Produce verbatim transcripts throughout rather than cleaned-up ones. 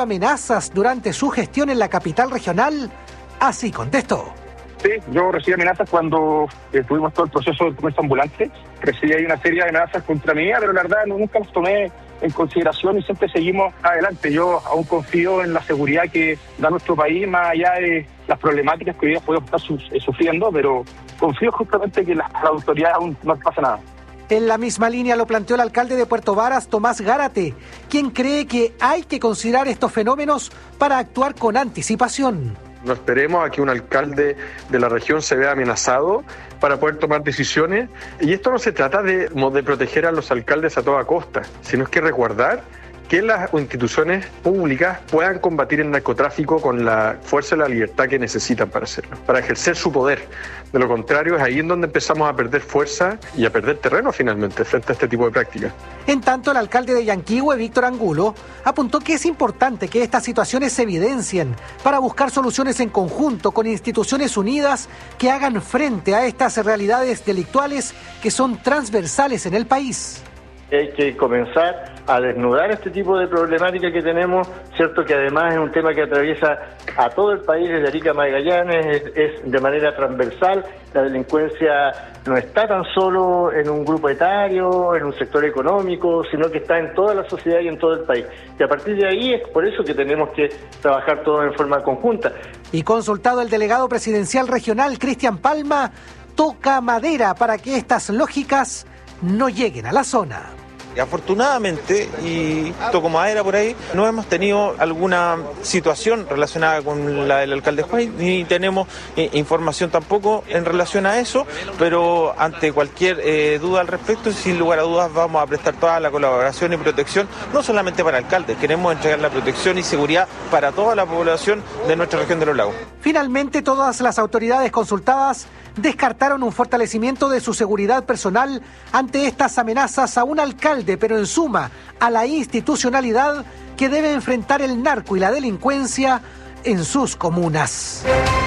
amenazas durante su gestión en la capital regional, así contestó. Sí, yo recibí amenazas cuando eh, tuvimos todo el proceso del comercio ambulante. Recibí ahí una serie de amenazas contra mí, pero la verdad no, nunca las tomé en consideración y siempre seguimos adelante. Yo aún confío en la seguridad que da nuestro país, más allá de las problemáticas que hoy día podemos estar su, eh, sufriendo, pero confío justamente que la, la autoridad aún no pasa nada. En la misma línea lo planteó el alcalde de Puerto Varas, Tomás Gárate, quien cree que hay que considerar estos fenómenos para actuar con anticipación. No esperemos a que un alcalde de la región se vea amenazado para poder tomar decisiones. Y esto no se trata de, de proteger a los alcaldes a toda costa, sino es que resguardar que las instituciones públicas puedan combatir el narcotráfico con la fuerza y la libertad que necesitan para hacerlo, para ejercer su poder. De lo contrario, es ahí en donde empezamos a perder fuerza y a perder terreno finalmente frente a este tipo de prácticas. En tanto, el alcalde de Yanquihue, Víctor Angulo, apuntó que es importante que estas situaciones se evidencien para buscar soluciones en conjunto con instituciones unidas que hagan frente a estas realidades delictuales que son transversales en el país. Hay que comenzar a desnudar este tipo de problemática que tenemos, cierto que además es un tema que atraviesa a todo el país, desde Arica a Magallanes, es, es de manera transversal. La delincuencia no está tan solo en un grupo etario, en un sector económico, sino que está en toda la sociedad y en todo el país. Y a partir de ahí es por eso que tenemos que trabajar todos en forma conjunta. Y consultado el delegado presidencial regional, Cristian Palma, toca madera para que estas lógicas no lleguen a la zona. Afortunadamente, y toco madera por ahí, no hemos tenido alguna situación relacionada con la del alcalde Juárez, ni tenemos eh, información tampoco en relación a eso, pero ante cualquier eh, duda al respecto, sin lugar a dudas vamos a prestar toda la colaboración y protección, no solamente para alcaldes, queremos entregar la protección y seguridad para toda la población de nuestra región de los lagos. Finalmente, todas las autoridades consultadas descartaron un fortalecimiento de su seguridad personal ante estas amenazas a un alcalde, pero en suma a la institucionalidad que debe enfrentar el narco y la delincuencia en sus comunas.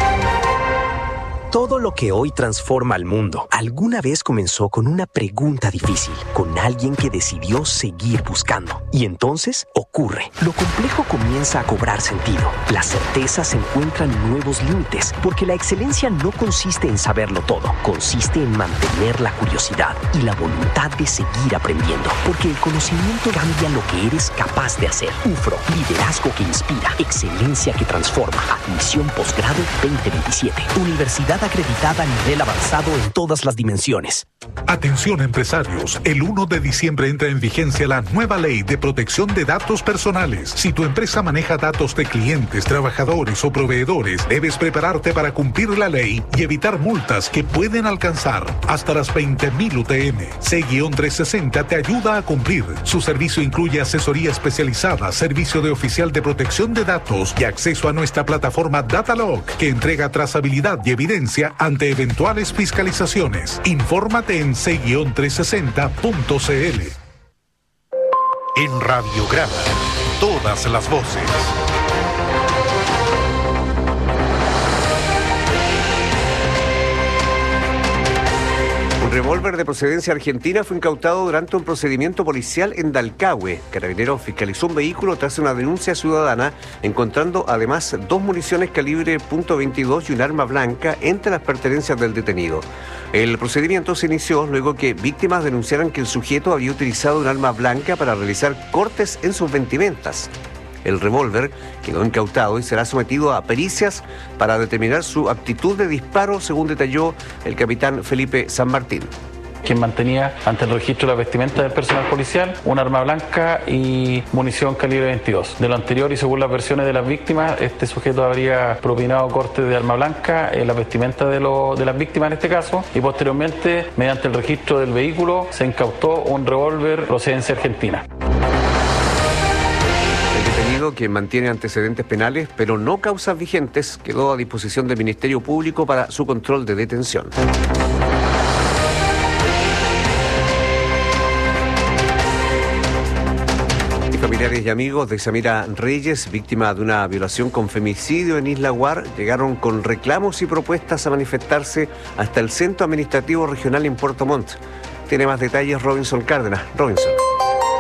Todo lo que hoy transforma al mundo alguna vez comenzó con una pregunta difícil, con alguien que decidió seguir buscando. Y entonces ocurre. Lo complejo comienza a cobrar sentido. Las certezas encuentran nuevos límites, porque la excelencia no consiste en saberlo todo, consiste en mantener la curiosidad y la voluntad de seguir aprendiendo, porque el conocimiento cambia lo que eres capaz de hacer. U F R O, liderazgo que inspira, excelencia que transforma. Admisión posgrado veinte veintisiete. Universidad acreditada a nivel avanzado en todas las dimensiones. Atención empresarios, el primero de diciembre entra en vigencia la nueva ley de protección de datos personales. Si tu empresa maneja datos de clientes, trabajadores o proveedores, debes prepararte para cumplir la ley y evitar multas que pueden alcanzar hasta las veinte mil U T M. C trescientos sesenta te ayuda a cumplir. Su servicio incluye asesoría especializada, servicio de oficial de protección de datos y acceso a nuestra plataforma Datalog, que entrega trazabilidad y evidencia ante eventuales fiscalizaciones. Infórmate en C trescientos sesenta punto c l. En Radiograma, todas las voces. Un revólver de procedencia argentina fue incautado durante un procedimiento policial en Dalcahue. Carabineros fiscalizó un vehículo tras una denuncia ciudadana, encontrando además dos municiones calibre punto veintidós y un arma blanca entre las pertenencias del detenido. El procedimiento se inició luego que víctimas denunciaran que el sujeto había utilizado un arma blanca para realizar cortes en sus vestimentas. El revólver quedó incautado y será sometido a pericias para determinar su aptitud de disparo, según detalló el capitán Felipe San Martín. Quien mantenía ante el registro de la vestimenta del personal policial un arma blanca y munición calibre veintidós. De lo anterior y según las versiones de las víctimas, este sujeto habría propinado cortes de arma blanca en la vestimenta de, lo, de las víctimas en este caso, y posteriormente, mediante el registro del vehículo, se incautó un revólver procedencia argentina. Quien mantiene antecedentes penales pero no causas vigentes, quedó a disposición del Ministerio Público para su control de detención. Y familiares y amigos de Samira Reyes, víctima de una violación con femicidio en Isla Guar, llegaron con reclamos y propuestas a manifestarse hasta el Centro Administrativo Regional en Puerto Montt. Tiene más detalles Robinson Cárdenas. Robinson.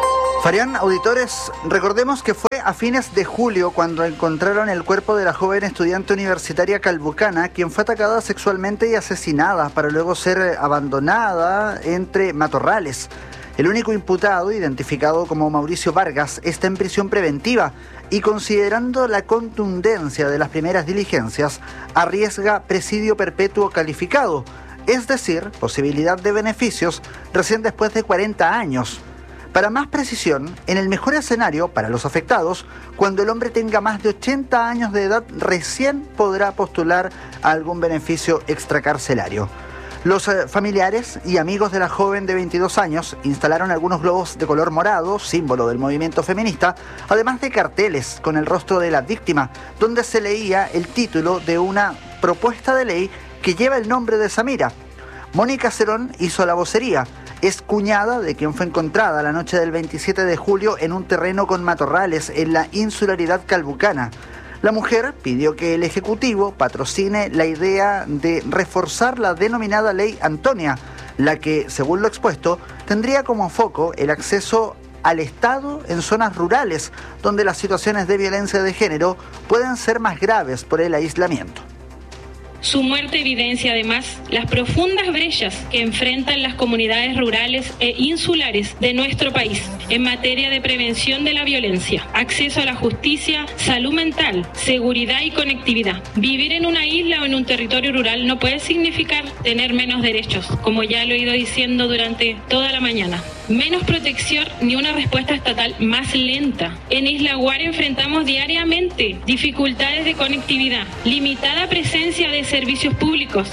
Farián, auditores, recordemos que fue a fines de julio cuando encontraron el cuerpo de la joven estudiante universitaria calbucana, quien fue atacada sexualmente y asesinada para luego ser abandonada entre matorrales. El único imputado, identificado como Mauricio Vargas, está en prisión preventiva y, considerando la contundencia de las primeras diligencias, arriesga presidio perpetuo calificado, es decir, posibilidad de beneficios recién después de cuarenta años. Para más precisión, en el mejor escenario para los afectados, cuando el hombre tenga más de ochenta años de edad, recién podrá postular a algún beneficio extracarcelario. Los eh, familiares y amigos de la joven de veintidós años instalaron algunos globos de color morado, símbolo del movimiento feminista, además de carteles con el rostro de la víctima, donde se leía el título de una propuesta de ley que lleva el nombre de Samira. Mónica Cerón hizo la vocería. Es cuñada de quien fue encontrada la noche del veintisiete de julio en un terreno con matorrales en la insularidad calbucana. La mujer pidió que el Ejecutivo patrocine la idea de reforzar la denominada Ley Antonia, la que, según lo expuesto, tendría como foco el acceso al Estado en zonas rurales, donde las situaciones de violencia de género pueden ser más graves por el aislamiento. Su muerte evidencia además las profundas brechas que enfrentan las comunidades rurales e insulares de nuestro país en materia de prevención de la violencia, acceso a la justicia, salud mental, seguridad y conectividad. Vivir en una isla o en un territorio rural no puede significar tener menos derechos, como ya lo he ido diciendo durante toda la mañana. Menos protección ni una respuesta estatal más lenta. En Isla Guara enfrentamos diariamente dificultades de conectividad, limitada presencia de servicios públicos.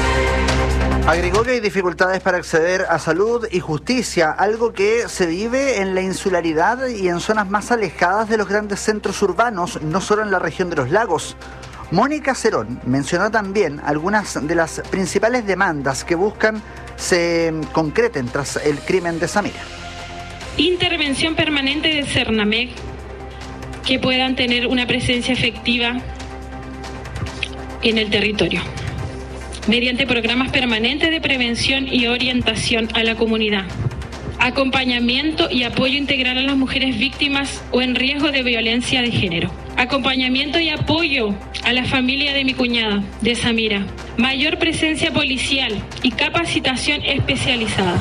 Agregó que hay dificultades para acceder a salud y justicia, algo que se vive en la insularidad y en zonas más alejadas de los grandes centros urbanos, no solo en la región de los lagos. Mónica Cerón mencionó también algunas de las principales demandas que buscan se concreten tras el crimen de Samira. Intervención permanente del CERNAMEC, que puedan tener una presencia efectiva en el territorio, mediante programas permanentes de prevención y orientación a la comunidad. Acompañamiento y apoyo integral a las mujeres víctimas o en riesgo de violencia de género. Acompañamiento y apoyo a la familia de mi cuñada, de Samira. Mayor presencia policial y capacitación especializada.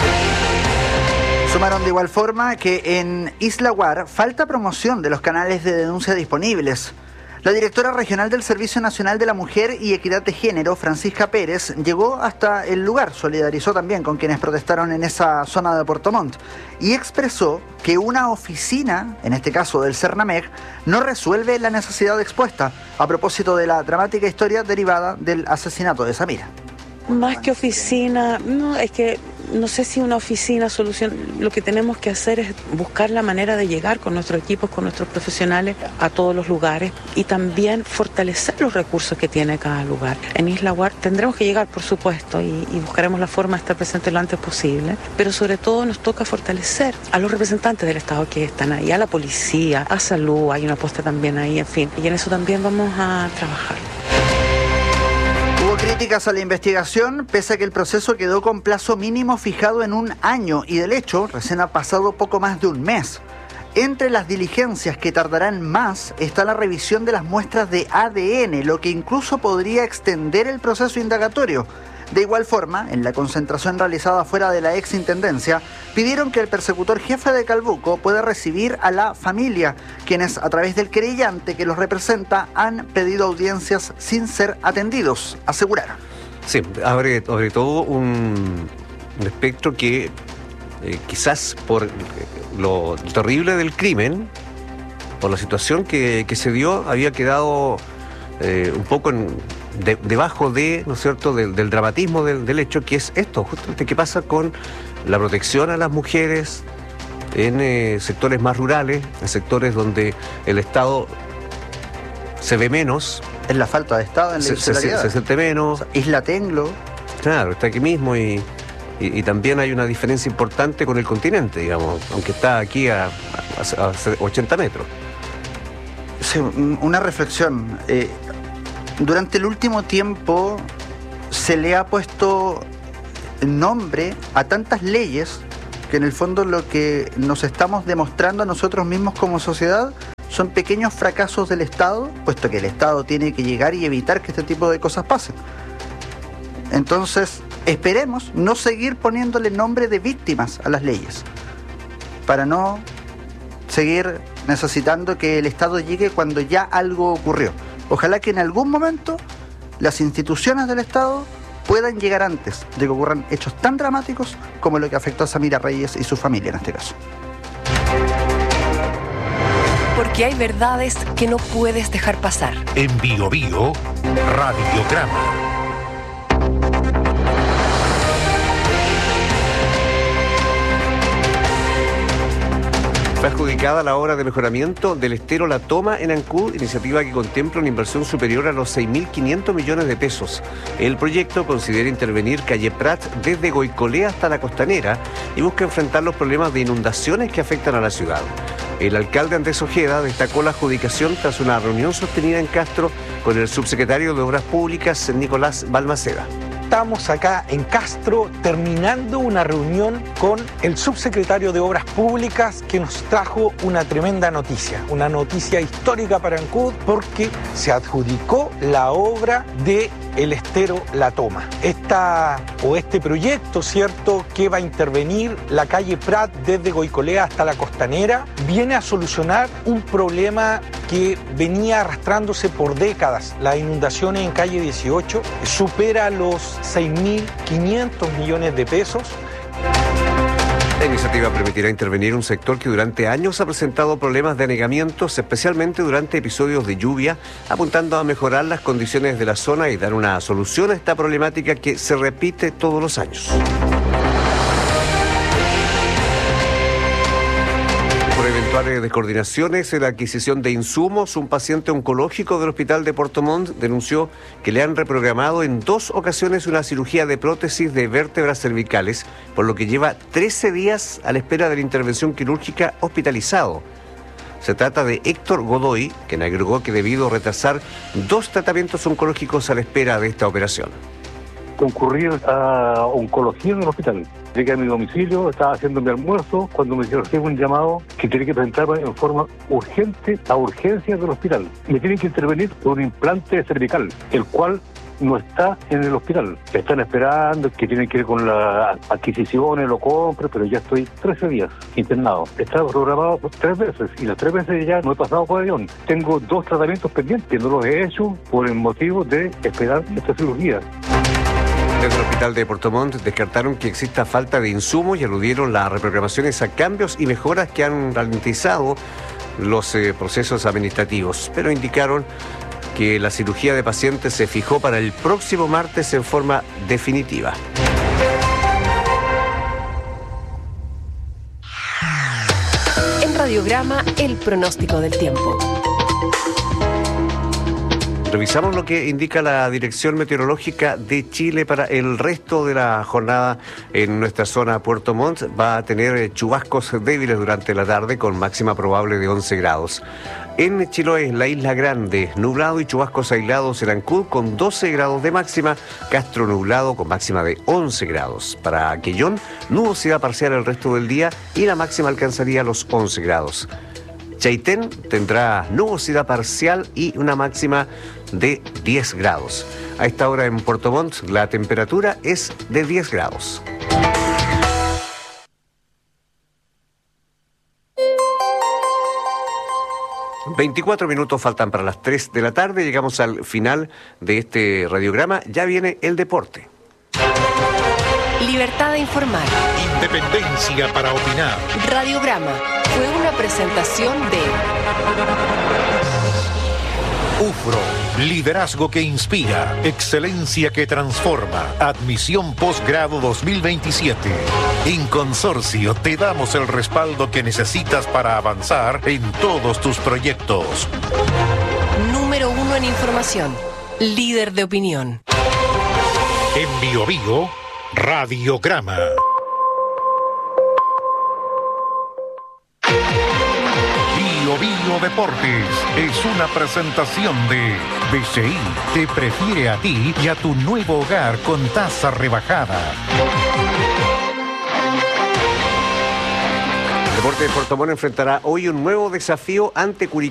Sumaron de igual forma que en Isla Guara falta promoción de los canales de denuncia disponibles. La directora regional del Servicio Nacional de la Mujer y Equidad de Género, Francisca Pérez, llegó hasta el lugar, solidarizó también con quienes protestaron en esa zona de Puerto Montt y expresó que una oficina, en este caso del CERNAMEC, no resuelve la necesidad expuesta a propósito de la dramática historia derivada del asesinato de Samira. Más que oficina, no, es que no sé si una oficina solución. Lo que tenemos que hacer es buscar la manera de llegar con nuestros equipos, con nuestros profesionales a todos los lugares y también fortalecer los recursos que tiene cada lugar. En Isla Guara tendremos que llegar, por supuesto, y, y buscaremos la forma de estar presentes lo antes posible, pero sobre todo nos toca fortalecer a los representantes del Estado que están ahí, a la policía, a salud, hay una posta también ahí, en fin, y en eso también vamos a trabajar. Hubo críticas a la investigación, pese a que el proceso quedó con plazo mínimo fijado en un año y del hecho recién ha pasado poco más de un mes. Entre las diligencias que tardarán más está la revisión de las muestras de A D N, lo que incluso podría extender el proceso indagatorio. De igual forma, en la concentración realizada fuera de la exintendencia, pidieron que el persecutor jefe de Calbuco pueda recibir a la familia, quienes a través del querellante que los representa han pedido audiencias sin ser atendidos, aseguraron. Sí, abre sobre todo un, un espectro que eh, quizás por lo terrible del crimen, por la situación que, que se dio, había quedado eh, un poco en... De, debajo de, ¿no es cierto?, del, del dramatismo del, del hecho, que es esto, justamente qué pasa con la protección a las mujeres en eh, sectores más rurales, en sectores donde el Estado se ve menos. Es la falta de Estado en la se, se, se, se siente menos. O sea, Isla Tenglo. Claro, está aquí mismo y, y, y también hay una diferencia importante con el continente, digamos, aunque está aquí a, a, a ochenta metros. Sí, una reflexión. Eh, Durante el último tiempo se le ha puesto nombre a tantas leyes que en el fondo lo que nos estamos demostrando a nosotros mismos como sociedad son pequeños fracasos del Estado, puesto que el Estado tiene que llegar y evitar que este tipo de cosas pasen. Entonces, esperemos no seguir poniéndole nombre de víctimas a las leyes, para no seguir necesitando que el Estado llegue cuando ya algo ocurrió. Ojalá que en algún momento las instituciones del Estado puedan llegar antes de que ocurran hechos tan dramáticos como lo que afectó a Samira Reyes y su familia en este caso. Porque hay verdades que no puedes dejar pasar. En Bio Bio, Radiograma. Fue adjudicada la obra de mejoramiento del estero La Toma en Ancud, iniciativa que contempla una inversión superior a los seis mil quinientos millones de pesos. El proyecto considera intervenir calle Prat desde Goicolea hasta la Costanera y busca enfrentar los problemas de inundaciones que afectan a la ciudad. El alcalde Andrés Ojeda destacó la adjudicación tras una reunión sostenida en Castro con el subsecretario de Obras Públicas, Nicolás Balmaceda. Estamos acá en Castro terminando una reunión con el subsecretario de Obras Públicas que nos trajo una tremenda noticia, una noticia histórica para Ancud porque se adjudicó la obra de el estero La Toma. Esta, o este proyecto, ¿cierto?, que va a intervenir la calle Prat desde Goicolea hasta la Costanera, viene a solucionar un problema que venía arrastrándose por décadas. Las inundaciones en calle dieciocho supera los seis mil quinientos millones de pesos. La iniciativa permitirá intervenir un sector que durante años ha presentado problemas de anegamientos, especialmente durante episodios de lluvia, apuntando a mejorar las condiciones de la zona y dar una solución a esta problemática que se repite todos los años. Por eventuales descoordinaciones en la adquisición de insumos, un paciente oncológico del hospital de Puerto Montt denunció que le han reprogramado en dos ocasiones una cirugía de prótesis de vértebras cervicales, por lo que lleva trece días a la espera de la intervención quirúrgica hospitalizado. Se trata de Héctor Godoy, quien agregó que debido a retrasar dos tratamientos oncológicos a la espera de esta operación. Concurrí a oncología en el hospital. Llegué a mi domicilio, estaba haciendo mi almuerzo, cuando me recibo un llamado que tiene que presentarme en forma urgente a urgencias del hospital. Me tienen que intervenir por un implante cervical, el cual no está en el hospital. Están esperando que tienen que ir con las adquisiciones, lo compre, pero ya estoy trece días internado. Estaba programado por tres veces y las tres veces ya no he pasado por avión. Tengo dos tratamientos pendientes, no los he hecho por el motivo de esperar esta cirugía. Desde el hospital de Puerto Montt descartaron que exista falta de insumos y aludieron las reprogramaciones a cambios y mejoras que han ralentizado los eh, procesos administrativos, pero indicaron que la cirugía de pacientes se fijó para el próximo martes en forma definitiva. En Radiograma, el pronóstico del tiempo. Revisamos lo que indica la Dirección Meteorológica de Chile para el resto de la jornada en nuestra zona. Puerto Montt va a tener chubascos débiles durante la tarde con máxima probable de once grados. En Chiloé, la Isla Grande, nublado y chubascos aislados en Ancud con doce grados de máxima. Castro nublado con máxima de once grados. Para Quellón, nubosidad parcial el resto del día y la máxima alcanzaría los once grados. Chaitén tendrá nubosidad parcial y una máxima de diez grados. A esta hora en Puerto Montt la temperatura es de diez grados. veinticuatro minutos faltan para las tres de la tarde. Llegamos al final de este radiograma. Ya viene el deporte. Libertad de informar. Independencia para opinar. Radiograma fue una presentación de UFRO, liderazgo que inspira, excelencia que transforma, admisión posgrado dos mil veintisiete. En Consorcio te damos el respaldo que necesitas para avanzar en todos tus proyectos. Número uno en información, líder de opinión. En Bio Bio, Radiograma. Bio Bio Deportes es una presentación de B C I. Te prefiere a ti y a tu nuevo hogar con tasa rebajada. Deportes de Puerto Montt enfrentará hoy un nuevo desafío ante Curicó